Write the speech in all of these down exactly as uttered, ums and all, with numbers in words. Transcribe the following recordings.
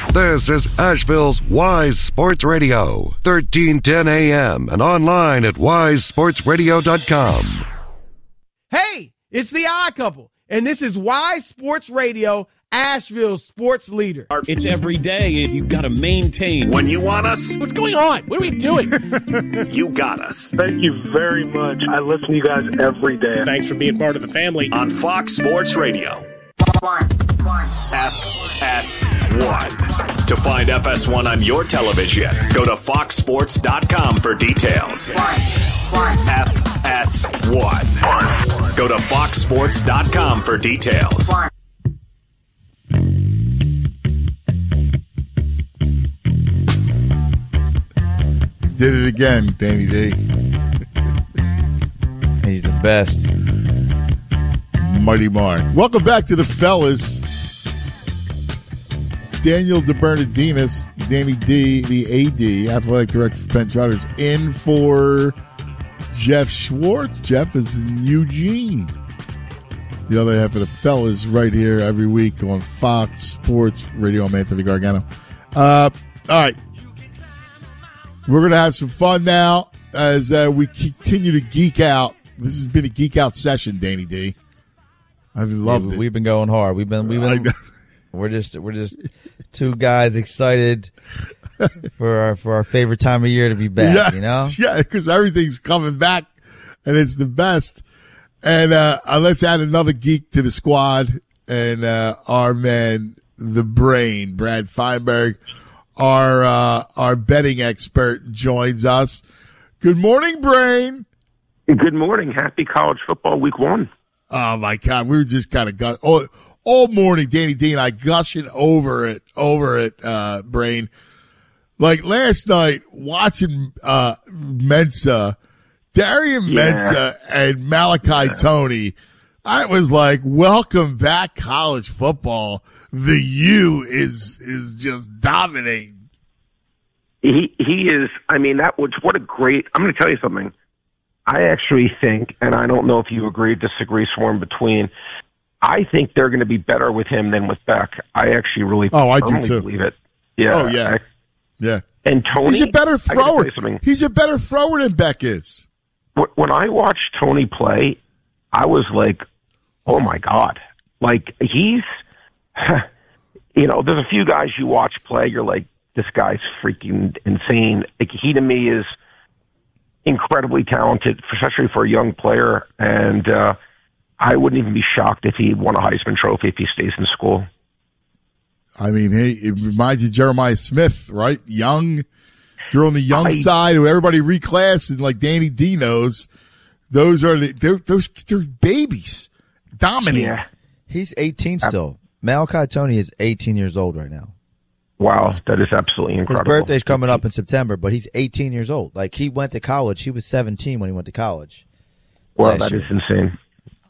This is Asheville's Wise Sports Radio, thirteen ten A M and online at wise sports radio dot com. Hey, it's the Odd Couple, and this is Wise Sports Radio, Asheville's sports leader. It's every day, and you've got to maintain. When you want us, what's going on? What are we doing? You got us. Thank you very much. I listen to you guys every day. Thanks for being part of the family. On Fox Sports Radio. F S one. To find F S one on your television, go to fox sports dot com for details. F S one. Go to fox sports dot com for details. Did it again, Danny D. He's the best. Mighty Mark. Welcome back to the fellas. Daniel DeBernardinis, Danny D, the A D, athletic director for Penn Charters, in for Jeff Schwartz. Jeff is in Eugene. The other half of the fellas right here every week on Fox Sports Radio. I'm Anthony Gargano. Uh, all right. We're going to have some fun now as uh, we continue to geek out. This has been a geek out session, Danny D. I've loved yeah, it. We've been going hard. We've been, we've been, we're just, we're just two guys excited for our, for our favorite time of year to be back, yes, you know? Yeah, because everything's coming back and it's the best. And uh, uh, let's add another geek to the squad. And uh, our man, the brain, Brad Feinberg, our, uh, our betting expert, joins us. Good morning, Brain. Good morning. Happy college football week one. Oh, my God. We were just kind of gut all, all morning, Danny D and I gushing over it, over it, uh, Brain. Like last night, watching uh, Mensa, Darian yeah. Mensa and Malachi yeah. Tony, I was like, welcome back, college football. The U is is just dominating. He he is, I mean, that was, what a great, I'm going to tell you something. I actually think, and I don't know if you agree or disagree, Swarm, between, I think they're going to be better with him than with Beck. I actually really oh, I do too. believe it. Yeah. Oh, yeah. I, yeah. And Tony. He's a better thrower. He's a better thrower than Beck is. When I watched Tony play, I was like, oh, my God. Like, he's, you know, there's a few guys you watch play, you're like, this guy's freaking insane. Like, he, to me, is incredibly talented, especially for a young player, and uh, I wouldn't even be shocked if he won a Heisman Trophy if he stays in school. I mean, hey, it reminds you of Jeremiah Smith, right? Young, you're on the young I, side who everybody reclassed, and like Danny D knows, those are the they're, those they're babies, dominating. Yeah. He's eighteen still. Malachi Tony is eighteen years old right now. Wow, that is absolutely incredible. His birthday's coming up in September, but he's eighteen years old. Like, he went to college. He was seventeen when he went to college. Well, that year. is insane.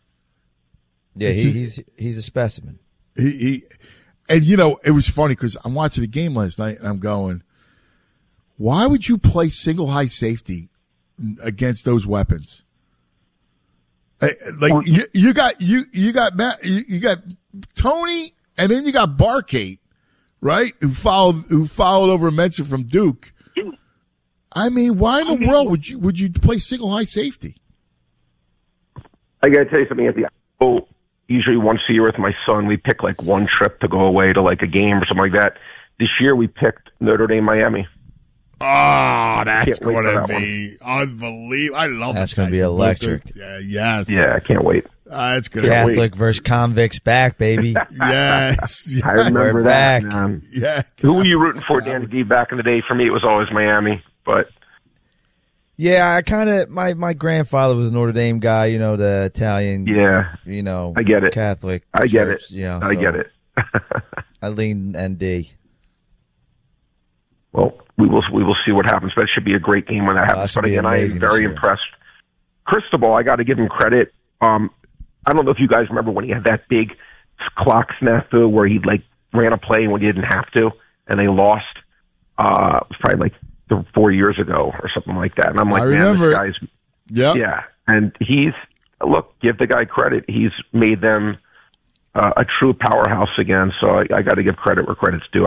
Yeah, he, he's he's a specimen. He, he and you know, it was funny because I'm watching the game last night and I'm going, why would you play single high safety against those weapons? Like, you, you got you you got Matt, you, you got Tony, and then you got Barkate. Right, who followed who followed over Mensa from Duke? I mean, why in the world would you would you play single high safety? I got to tell you something. At the oh, usually once a year with my son, we pick like one trip to go away to like a game or something like that. This year we picked Notre Dame, Miami. Oh, that's going to be unbelievable! I love that's going to be electric. Yeah, yes, yeah, I can't wait. Uh, it's good. Catholic versus convicts back, baby. yes, yes. I remember We're that. Back. Man. Yeah. Who were you rooting for, Danny D? Back in the day, for me, it was always Miami. But yeah, I kind of my my grandfather was a Notre Dame guy. You know, the Italian. Yeah. You know, I get it. Catholic. I get church, it. You know, I so get it. I lean N D. Well, we will we will see what happens. But it should be a great game when that happens. Oh, but again, I am very impressed. Cristobal, I got to give him credit. Um, I don't know if you guys remember when he had that big clock snafu where he like ran a play when he didn't have to, and they lost. Uh, it was probably like th- four years ago or something like that. And I'm like, I man, remember. this guy's yep. yeah. And he's look, give the guy credit. He's made them uh, a true powerhouse again. So I, I got to give credit where credit's due.